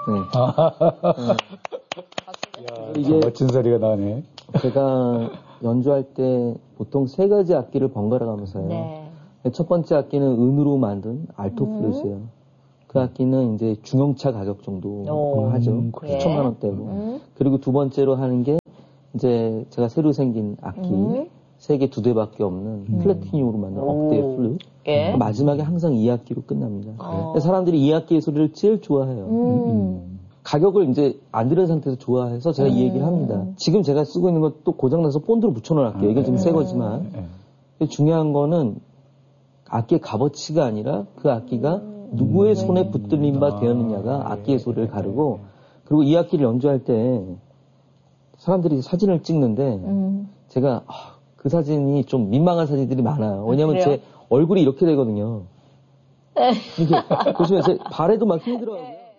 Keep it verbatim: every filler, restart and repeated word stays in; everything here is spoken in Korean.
야, 이게 멋진 소리가 나네. 제가 연주할 때 보통 세 가지 악기를 번갈아 가면서 해요. 네. 첫 번째 악기는 은으로 만든 알토 플룻이에요. 음. 그 악기는 이제 중형차 가격 정도 오, 하죠. 음, 그래. 수천만 원대고. 음. 그리고 두 번째로 하는 게 이제 제가 새로 생긴 악기. 음. 세계 두 대밖에 없는 음. 플래티늄으로 만든 억대 플룻. 예? 마지막에 항상 이 악기로 끝납니다. 어. 사람들이 이 악기의 소리를 제일 좋아해요. 음. 음. 가격을 이제 안 들은 상태에서 좋아해서 제가 음. 이 얘기를 합니다. 지금 제가 쓰고 있는 것도 고장나서 본드로 붙여놓은 악기예요. 이건 좀 새 거지만. 음. 중요한 거는 악기의 값어치가 아니라 그 악기가 음. 누구의 손에 붙들린 바 되었느냐가 악기의 소리를 가르고, 그리고 이 악기를 연주할 때 사람들이 사진을 찍는데 음. 제가 그 사진이 좀 민망한 사진들이 많아요. 왜냐면 아, 제 얼굴이 이렇게 되거든요. 이렇게 보시면 제 발에도 막 힘들어요.